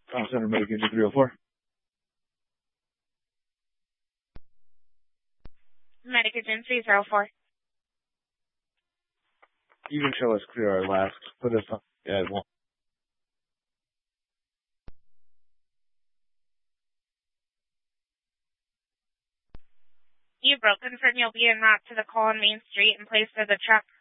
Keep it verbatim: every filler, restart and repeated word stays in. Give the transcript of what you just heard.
Town Center Medic Engine three oh four. Medic Engine three oh four. You can show us clear our last. Put us on. Yeah, it won't. You broke. Confirm you'll be en route to the call on Main Street in place of the truck.